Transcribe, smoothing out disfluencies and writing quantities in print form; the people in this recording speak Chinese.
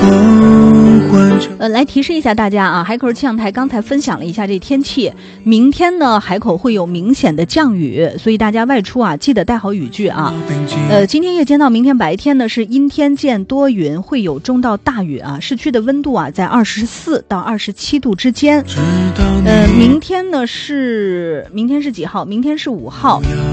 来提示一下大家啊，海口气象台刚才分享了一下这天气，明天呢海口会有明显的降雨，所以大家外出啊记得带好雨具啊。今天夜间到明天白天呢是阴天见多云，会有中到大雨啊，市区的温度啊在24到27度之间。明天是几号？明天是5号。